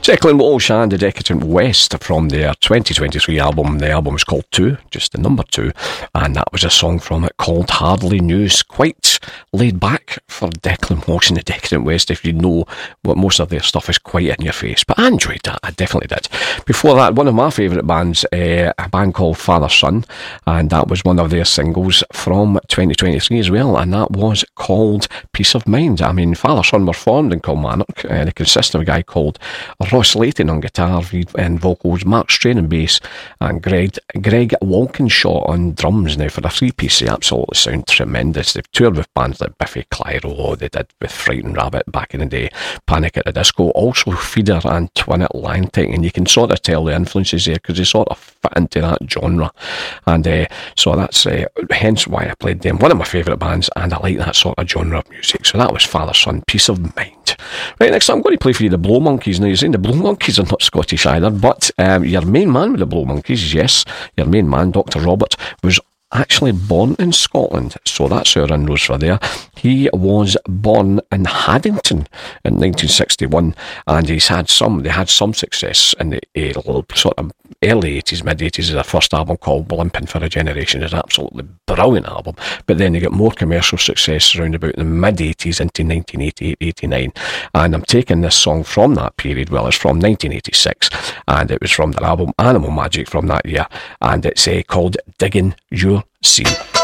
Declan Walsh and the Decadent West from their 2023 album. The album is called 2, just the number 2, and that was a song from it called Hardly News. Quite laid back for Declan Walsh and the Decadent West, if you know what most of their stuff is quite in your face. But I enjoyed that, I definitely did. Before that, one of my favourite bands, a band called Father Son, and that was one of their singles from 2023 as well, and that was called Peace of Mind. I mean, Father Son were formed in Kilmarnock, and it consists of a guy called Ross Layton on guitar and vocals, Mark Strain on bass, and Greg Walkinshaw on drums. Now, for a three-piece, they absolutely sound tremendous. They've toured with bands like Biffy Clyro, they did with Frightened Rabbit back in the day, Panic at the Disco, also Feeder and Twin Atlantic, and you can sort of tell the influences there because they sort of fit into that genre, and so that's hence why I played them. One of my favourite bands, and I like that sort of genre of music. So that was Father Son, Peace of Mind. Right, next I'm going to play for you the Blow Monkeys. Now, you're saying the Blow Monkeys are not Scottish either, but your main man with the Blow Monkeys, yes, your main man, Dr. Robert, was actually born in Scotland, so that's our inroads for there. He was born in Haddington in 1961, and they had some success in the sort of early 80s, mid 80s. Their first album called Blimpin' for a Generation is an absolutely brilliant album, but then they got more commercial success around about the mid 80s into 1988-89, and I'm taking this song from that period. Well, it's from 1986, and it was from their album Animal Magic from that year, and it's called Digging Your Scene.